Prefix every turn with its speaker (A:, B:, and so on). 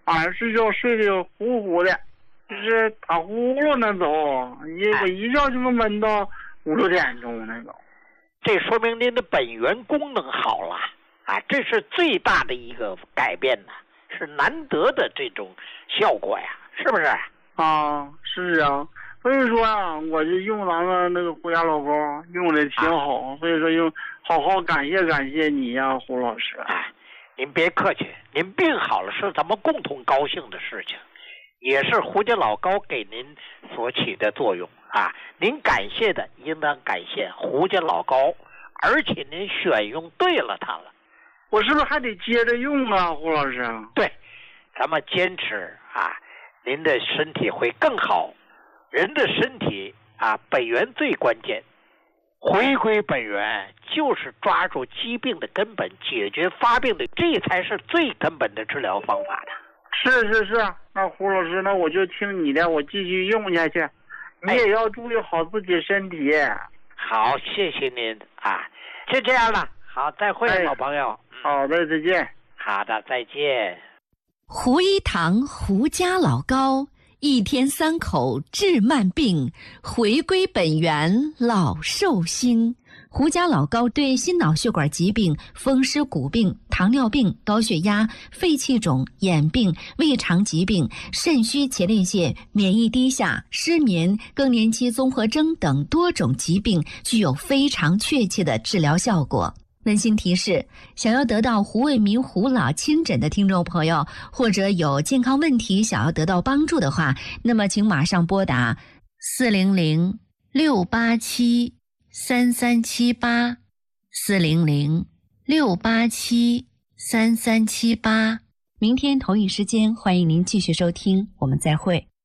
A: 晚上睡觉睡得呼呼的，就是打呼噜那都，我一觉就能闷到5、6点钟那种。
B: 这说明您的本源功能好了啊，这是最大的一个改变呢，是难得的这种效果呀，是不是？
A: 啊，是啊，所以说啊，我就用咱们那个胡家老膏用的挺好，所以说好好感谢你呀，胡老师。
B: 您别客气，您病好了是咱们共同高兴的事情，也是胡家老膏给您所起的作用啊。您感谢的应当感谢胡家老膏，而且您选用对了它了。
A: 我是不是还得接着用啊，胡老师？
B: 对，咱们坚持啊，您的身体会更好。人的身体啊，本源最关键。回归本源就是抓住疾病的根本，解决发病的，这才是最根本的治疗方法的。
A: 是，那胡老师，那我就听你的，我继续用下去。你也要注意好自己身体。
B: 好，谢谢您啊，就这样了。好，再会，老朋友。
A: 好的，再见。
B: 好的，再见。
C: 胡一堂胡家老膏，1天3口治慢病，回归本源老寿星。胡家老膏对心脑血管疾病、风湿骨病、糖尿病、高血压、肺气肿、眼病、胃肠疾病、肾虚前列腺、免疫低下、失眠、更年期综合征等多种疾病具有非常确切的治疗效果。温馨提示：想要得到胡卫民胡老亲诊的听众朋友，或者有健康问题想要得到帮助的话，那么请马上拨打400-687-3378 400-687-3378。明天同一时间，欢迎您继续收听，我们再会。